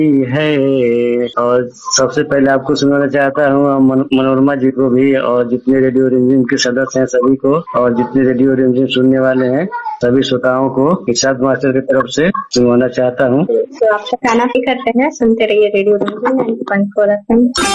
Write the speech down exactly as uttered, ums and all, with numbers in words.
है। और सबसे पहले आपको सुनाना चाहता हूँ मन, मनोरमा जी को भी, और जितने रेडियो रिमझिम के सदस्य हैं सभी को, और जितने रेडियो रिमझिम सुनने वाले हैं सभी श्रोताओं को इरशाद मास्टर की तरफ से सुनवाना चाहता हूँ। तो आप खाना भी करते हैं, सुनते रहिए रेडियो रिमझिम ninety point four F M.